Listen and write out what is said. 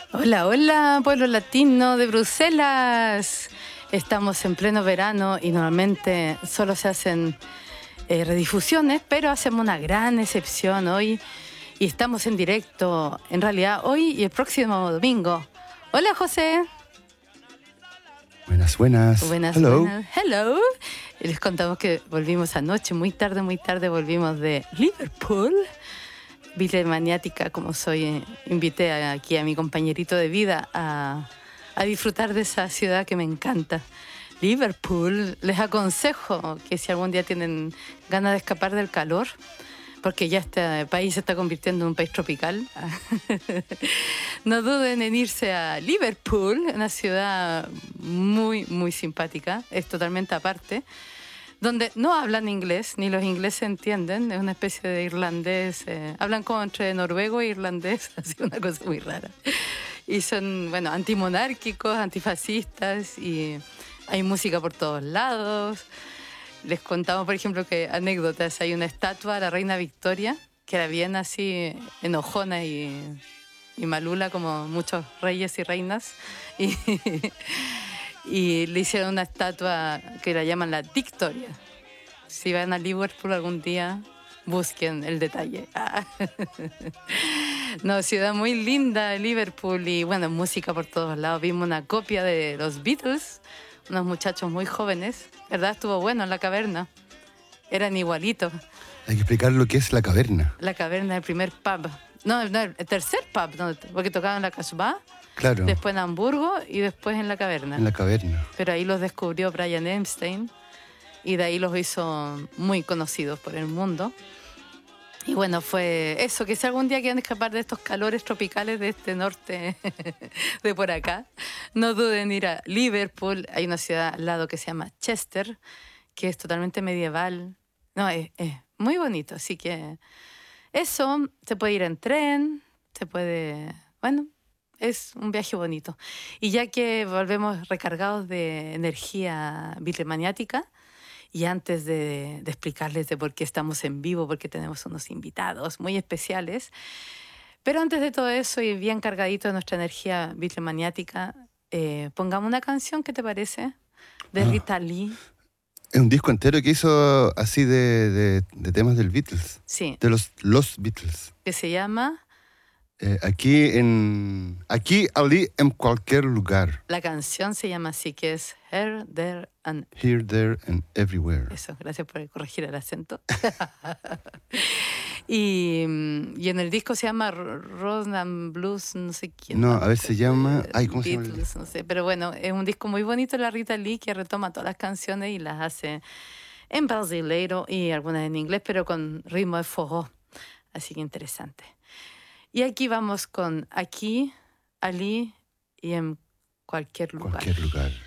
Hola, hola, pueblo latino de Bruselas. Estamos en pleno verano y normalmente solo se hacen redifusiones, pero hacemos una gran excepción hoy y estamos en directo, en realidad hoy y el próximo domingo. Hola, José. Buenas, buenas. Buenas, Hello. buenas. Hello. Y les contamos que volvimos anoche, muy tarde, volvimos de Liverpool. Beatlemaniática como soy, invité aquí a mi compañerito de vida a disfrutar de esa ciudad que me encanta. Liverpool, les aconsejo que si algún día tienen ganas de escapar del calor, porque ya este país se está convirtiendo en un país tropical, no duden en irse a Liverpool, una ciudad muy, muy simpática, es totalmente aparte, donde no hablan inglés, ni los ingleses entienden, es una especie de irlandés, hablan como entre noruego e irlandés, así una cosa muy rara. Y son, bueno, antimonárquicos, antifascistas, y hay música por todos lados. Les contamos, por ejemplo, que anécdotas, hay una estatua a la reina Victoria, que era bien así enojona y malula como muchos reyes y reinas, y y le hicieron una estatua que la llaman la Victoria. Si van a Liverpool algún día, busquen el detalle. No, ciudad muy linda, Liverpool, y bueno, música por todos lados. Vimos una copia de los Beatles, unos muchachos muy jóvenes, ¿verdad? Estuvo bueno en la caverna. Eran igualitos. Hay que explicar lo que es la caverna. La caverna, el primer pub. No, el tercer pub, porque tocaban en la Casbah. Claro. Después en Hamburgo y después en la caverna. En la caverna. Pero ahí los descubrió Brian Epstein y de ahí los hizo muy conocidos por el mundo. Y bueno, fue eso, que si algún día quieren escapar de estos calores tropicales de este norte de por acá, no duden en ir a Liverpool. Hay una ciudad al lado que se llama Chester, que es totalmente medieval. No, es muy bonito, así que eso, se puede ir en tren, se puede, bueno, es un viaje bonito. Y ya que volvemos recargados de energía beatlemaniática, y antes de explicarles de por qué estamos en vivo, porque tenemos unos invitados muy especiales, pero antes de todo eso y bien cargadito de nuestra energía beatlemaniática, pongamos una canción, ¿qué te parece? De Rita Lee. Es un disco entero que hizo así de temas del Beatles. Sí. De los Beatles. Que se llama... Aquí, allí, en cualquier lugar. La canción se llama así, que es Here, There and... Here, There and Everywhere. Eso, gracias por corregir el acento. y en el disco se llama Rhythm and Blues, no sé quién. No, a ver, se llama... ¿cómo se llama? Beatles, no sé. Pero bueno, es un disco muy bonito de la Rita Lee, que retoma todas las canciones y las hace en brasileiro y algunas en inglés, pero con ritmo de forró. Así que interesante. Y aquí vamos con Aquí, allí y en cualquier lugar. Cualquier lugar.